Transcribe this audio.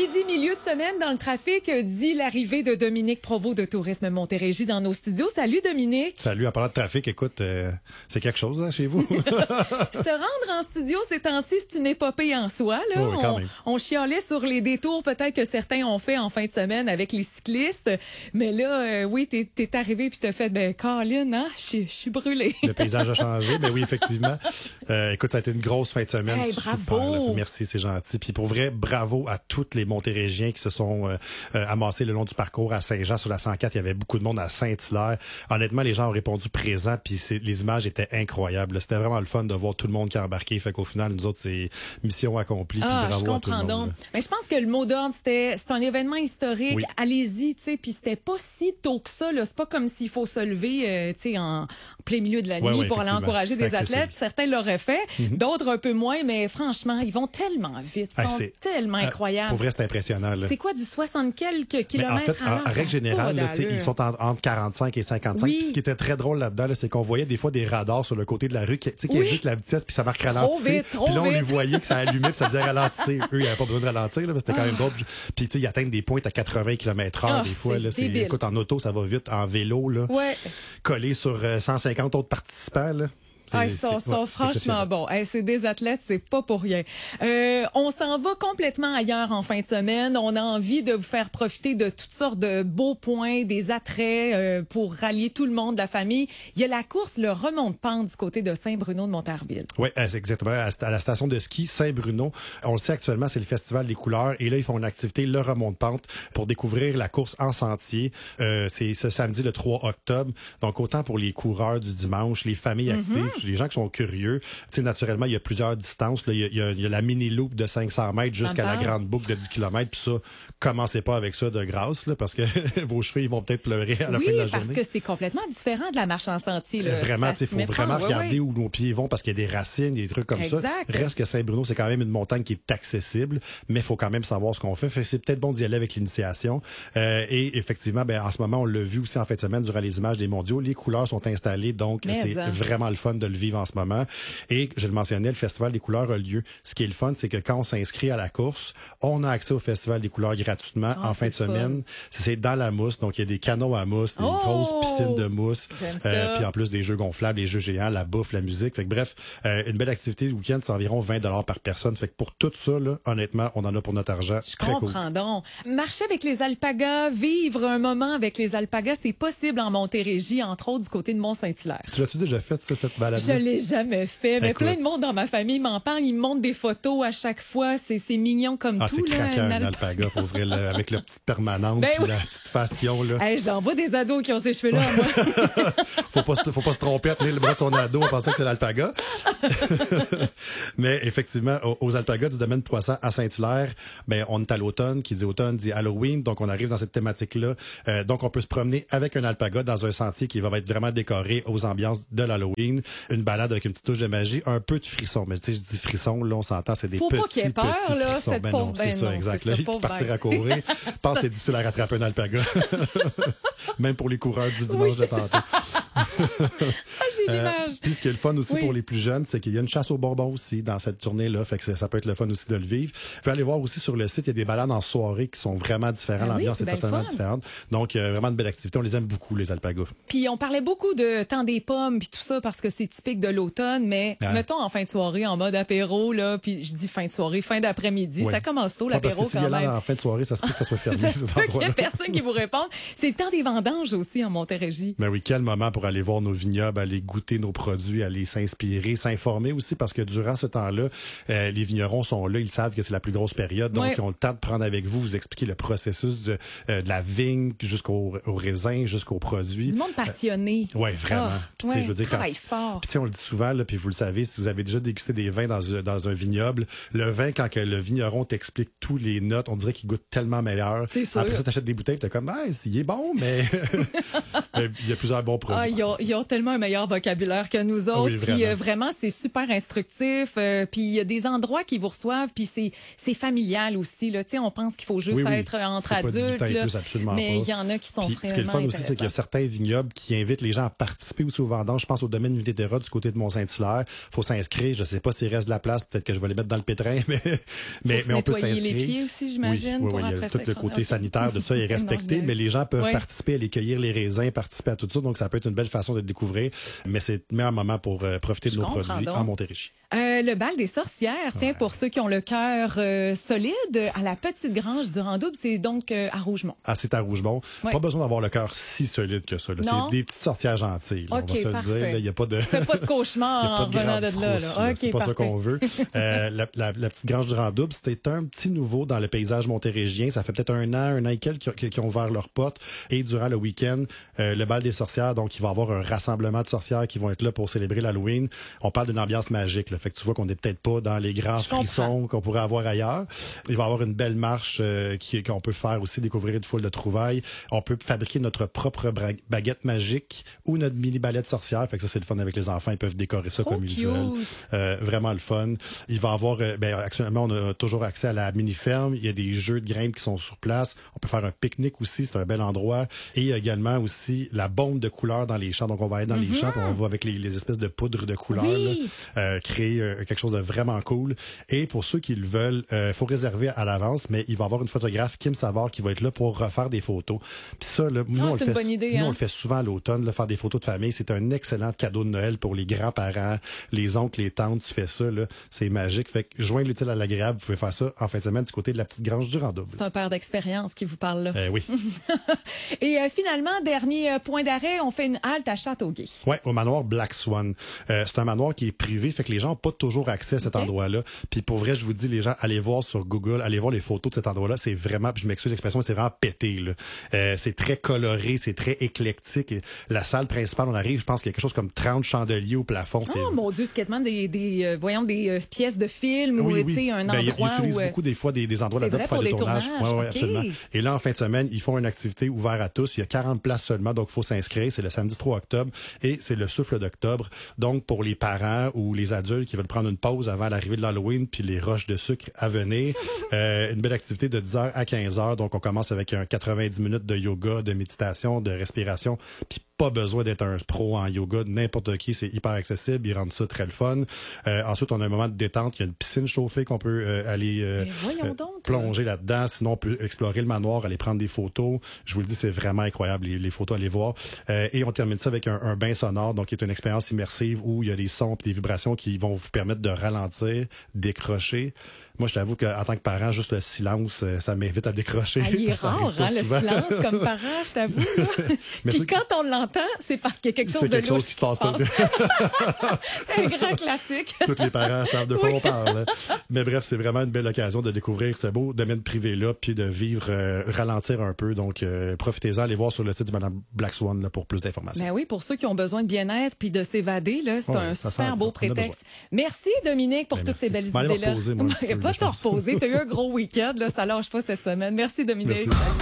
dit milieu de semaine dans le trafic, dit l'arrivée de Dominique Provost de Tourisme Montérégie dans nos studios. Salut Dominique. Salut, en parlant de trafic, écoute, c'est quelque chose chez vous. Se rendre en studio ces temps-ci, c'est une épopée en soi. Là. Oui, quand même. On chialait sur les détours peut-être que certains ont fait en fin de semaine avec les cyclistes. Mais là, oui, t'es arrivé puis t'as fait, Colin, hein, je suis brûlé. Le paysage a changé, oui, effectivement. Écoute, ça a été une grosse fin de semaine. Hey, super, bravo. là. Merci, c'est gentil. Puis pour vrai, bravo à tous les Montérégiens qui se sont amassés le long du parcours à Saint-Jean sur la 104. Il y avait beaucoup de monde à Saint-Hilaire. Honnêtement, les gens ont répondu présent, puis les images étaient incroyables. Là. C'était vraiment le fun de voir tout le monde qui a embarqué. Fait qu'au final, nous autres, c'est mission accomplie. Puis bravo à tout le monde. Donc. Mais je pense que le mot d'ordre, c'est un événement historique. Oui. Allez-y, tu sais. Puis c'était pas si tôt que ça. Là. C'est pas comme s'il faut se lever, tu sais, en plein milieu de la nuit pour aller encourager des athlètes. Certains l'auraient fait, d'autres un peu moins. Mais franchement, ils vont tellement vite. Ils sont tellement incroyables. Pour vrai, c'est impressionnant. Là. C'est quoi, du 60 quelques kilomètres en fait, en règle générale, là, ils sont entre 45 et 55. Oui. Puis ce qui était très drôle là-dedans, là, c'est qu'on voyait des fois des radars sur le côté de la rue qui indiquent la vitesse, puis ça marque ralentir. Puis là, on les voyait que ça allumait, puis ça disait ralentir. Eux, ils n'avaient pas besoin de ralentir, là, mais c'était quand même drôle. Puis ils atteignent des pointes à 80 km/h des fois. Là, écoute, en auto, ça va vite. En vélo, là, collé sur 150 autres participants. Là. Ils sont franchement bons. C'est des athlètes, c'est pas pour rien. On s'en va complètement ailleurs en fin de semaine. On a envie de vous faire profiter de toutes sortes de beaux points, des attraits pour rallier tout le monde, la famille. Il y a la course, le remont-de-pente du côté de Saint-Bruno de Montarville. Oui, c'est exactement. À la station de ski Saint-Bruno, on le sait actuellement, c'est le Festival des couleurs. Et là, ils font une activité, le remont-de-pente, pour découvrir la course en sentier. C'est ce samedi, le 3 octobre. Donc, autant pour les coureurs du dimanche, les familles actives, les gens qui sont curieux. Tu sais, naturellement, il y a plusieurs distances. Là. Il y a la mini-loop de 500 mètres jusqu'à la grande boucle de 10 km. Puis ça, commencez pas avec ça de grâce, là, parce que vos cheveux, ils vont peut-être pleurer à la fin de la journée. Oui, parce que c'est complètement différent de la marche en sentier. Là. Vraiment, il faut vraiment regarder où nos pieds vont parce qu'il y a des racines, il y a des trucs comme ça. Reste que Saint-Bruno, c'est quand même une montagne qui est accessible, mais il faut quand même savoir ce qu'on fait. Fait que c'est peut-être bon d'y aller avec l'initiation. Et effectivement, en ce moment, on l'a vu aussi en fin de semaine durant les images des mondiaux. Les couleurs sont installées, donc c'est vraiment le fun de le vivre en ce moment. Et je le mentionnais, le Festival des couleurs a lieu. Ce qui est le fun, c'est que quand on s'inscrit à la course, on a accès au Festival des couleurs gratuitement en fin de semaine. C'est dans la mousse, donc il y a des canaux à mousse, des grosses piscines de mousse, puis en plus des jeux gonflables, des jeux géants, la bouffe, la musique. Fait que bref, une belle activité du week-end, c'est environ 20 $ par personne. Fait que pour tout ça, là, honnêtement, on en a pour notre argent. Je comprends donc. Marcher avec les alpagas, vivre un moment avec les alpagas, c'est possible en Montérégie, entre autres du côté de Mont-Saint-Hilaire. Tu l'as-tu déjà fait, ça, cette balade-là? Je l'ai jamais fait, mais plein de monde dans ma famille m'en parle. Ils me montrent des photos à chaque fois. C'est mignon comme tout. C'est craquant, un alpaga, pour vrai, là, avec la petite permanente puis la petite face qu'ils ont. J'en vois des ados qui ont ces cheveux-là, moi. Faut pas se tromper à tenir le bras de son ado en pensant que c'est l'alpaga. Mais effectivement, aux alpagas du domaine Poisson à Saint-Hilaire, on est à l'automne. Qui dit automne dit Halloween. Donc, on arrive dans cette thématique-là. Donc, on peut se promener avec un alpaga dans un sentier qui va être vraiment décoré aux ambiances de l'Halloween. Une balade avec une petite touche de magie, un peu de frisson. Mais tu sais, je dis frisson, là, on s'entend, c'est des petits frissons. Faut pas qu'il ait peur, là, cette pauvre c'est ça, exact. Là, partir à courir, je pense que c'est difficile à rattraper un alpaga. Même pour les coureurs du dimanche de tantôt. J'ai l'image. Puis ce qui est le fun aussi pour les plus jeunes, c'est qu'il y a une chasse aux bonbons aussi dans cette tournée-là. Fait que ça peut être le fun aussi de le vivre. Vous pouvez aller voir aussi sur le site, il y a des balades en soirée qui sont vraiment différentes. L'ambiance est totalement différente. Donc, vraiment de belles activités. On les aime beaucoup, les alpagas. Puis on parlait beaucoup de temps des pommes puis tout ça parce que c'est typique de l'automne, mais mettons en fin de soirée, en mode apéro, là, puis je dis fin de soirée, fin d'après-midi, ça commence tôt, l'apéro quand même. En fin de soirée, ça se peut que ça soit fermé. Ça se peut qu'il y ait personne qui vous réponde. C'est le temps des vendanges aussi en Montérégie. Mais oui, quel moment pour aller voir nos vignobles, aller goûter nos produits, aller s'inspirer, s'informer aussi, parce que durant ce temps-là, les vignerons sont là, ils savent que c'est la plus grosse période, donc ils ont le temps de prendre avec vous expliquer le processus de la vigne jusqu'au raisin, jusqu'au produit. Du monde passionné. Oui, vraiment. Puis je veux dire, fort. Puis on le dit souvent, là, puis vous le savez, si vous avez déjà dégusté des vins dans un vignoble, le vin, quand que le vigneron t'explique tous les notes, on dirait qu'il goûte tellement meilleur. C'est sûr. Après ça, t'achètes des bouteilles, t'es comme, il est bon, mais il y a plusieurs bons produits. Ils ont tellement un meilleur vocabulaire que nous autres. Oui, puis vraiment, c'est super instructif. Puis il y a des endroits qui vous reçoivent. Puis c'est familial aussi. Là. On pense qu'il faut juste être entre adultes. Là, mais il y en a qui sont vraiment Ce qui est le fun aussi, c'est qu'il y a certains vignobles qui invitent les gens à participer aussi aux vendanges. Je pense au domaine Vititerra du côté de Mont-Saint-Hilaire. Il faut s'inscrire. Je ne sais pas s'il reste de la place. Peut-être que je vais les mettre dans le pétrin, mais on peut s'inscrire. Les pieds aussi, j'imagine. Oui, tout le côté sanitaire de ça est respecté, mais les gens peuvent participer à aller cueillir les raisins, participer à tout ça. Donc, ça peut être une belle façon de le découvrir. Mais c'est le meilleur moment pour profiter de nos produits en Montérégie. Le bal des sorcières, tiens, pour ceux qui ont le cœur solide, à la Petite Grange du Randouble, c'est donc à Rougemont. Ah, c'est à Rougemont. Pas besoin d'avoir le cœur si solide que ça. C'est des petites sorcières gentilles. Là, on va se le dire. Il n'y a pas de... Fais pas de cauchemar en revenant de là. C'est pas ça qu'on veut. La Petite Grange du Randouble, c'était un petit nouveau dans le paysage montérégien. Ça fait peut-être un an et quelques qui ont ouvert leurs portes. Et durant le week-end, le bal des sorcières, donc il va y avoir un rassemblement de sorcières qui vont être là pour célébrer l'Halloween. On parle d'une ambiance magique. Là. Fait que tu vois qu'on n'est peut-être pas dans les grands frissons qu'on pourrait avoir ailleurs. Il va y avoir une belle marche qu'on peut faire aussi, découvrir une foule de trouvailles. On peut fabriquer notre propre baguette magique ou notre mini balai de sorcière. Fait que ça, c'est le fun avec les enfants. Ils peuvent décorer ça comme ils veulent. Vraiment le fun. Il va y avoir, actuellement, on a toujours accès à la mini-ferme. Il y a des jeux de grimpe qui sont sur place. On peut faire un pique-nique aussi. C'est un bel endroit. Et il y a également aussi la bombe de couleurs dans les champs. Donc, on va être dans les champs, puis on va avec les espèces de poudre de couleurs, créer quelque chose de vraiment cool. Et pour ceux qui le veulent, faut réserver à l'avance, mais il va y avoir une photographe, Kim Savard, qui va être là pour refaire des photos. Puis ça, là, nous, on le fait souvent à l'automne, faire des photos de famille. C'est un excellent cadeau de Noël pour les grands-parents, les oncles, les tantes. Tu fais ça, là, c'est magique. Fait que joindre l'utile à l'agréable, vous pouvez faire ça en fin de semaine du côté de la Petite Grange du Randouble. C'est un père d'expérience qui vous parle là. Oui. Et finalement, dernier point d'arrêt, on fait une halte à Châteauguay. Oui, au manoir Black Swan. C'est un manoir qui est privé, fait que les gens n'ont pas toujours accès à cet endroit-là. Puis pour vrai, je vous dis, les gens, allez voir sur Google, allez voir les photos de cet endroit-là. C'est vraiment, je m'excuse l'expression, c'est vraiment pété. Là. C'est très coloré, c'est très éclectique. Et la salle principale, on arrive, je pense qu'il y a quelque chose comme 30 chandeliers au plafond. Oh mon Dieu, c'est quasiment des pièces de film ou un endroit. Ils utilisent beaucoup des fois des endroits là-bas pour faire des tournages. Oui, absolument. Et là, en fin de semaine, ils font une activité ouverte à tous. Il y a 40 places seulement, donc il faut s'inscrire. C'est le samedi 3 octobre et c'est le souffle d'octobre. Donc, pour les parents ou les adultes qui veulent prendre une pause avant l'arrivée de l'Halloween puis les roches de sucre à venir, une belle activité de 10h à 15h. Donc, on commence avec un 90 minutes de yoga, de méditation, de respiration, puis pas besoin d'être un pro en yoga, n'importe qui, c'est hyper accessible, ils rendent ça très le fun. Ensuite, on a un moment de détente, il y a une piscine chauffée qu'on peut aller plonger là-dedans, sinon on peut explorer le manoir, aller prendre des photos. Je vous le dis, c'est vraiment incroyable, les photos, allez voir. Et on termine ça avec un bain sonore, donc qui est une expérience immersive où il y a des sons et des vibrations qui vont vous permettre de ralentir, décrocher. Moi, je t'avoue qu'en tant que parent, juste le silence, ça m'invite à décrocher. Il est rare, le silence comme parent, je t'avoue. Puis quand on l'entend, c'est parce qu'il y a quelque chose de louche qui se passe. Un grand classique. Tous les parents savent de quoi on parle. Mais bref, c'est vraiment une belle occasion de découvrir ce beau domaine privé-là, puis de vivre, ralentir un peu. Donc, profitez-en, allez voir sur le site du Madame Black Swan là, pour plus d'informations. Ben oui, pour ceux qui ont besoin de bien-être puis de s'évader, là, c'est un super beau prétexte. Merci, Dominique, pour toutes ces belles idées-là. Pas te reposer, tu as eu un gros week-end, là, ça lâche pas cette semaine. Merci, Dominique. Merci.